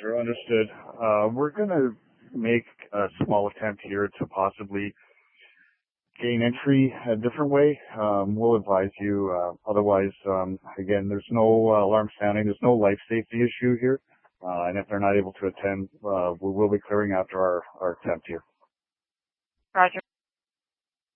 Roger, understood. We're going to make a small attempt here to possibly gain entry a different way. We'll advise you. Otherwise, again, there's no alarm sounding. There's no life safety issue here. And if they're not able to attend, we will be clearing after our attempt here. Roger.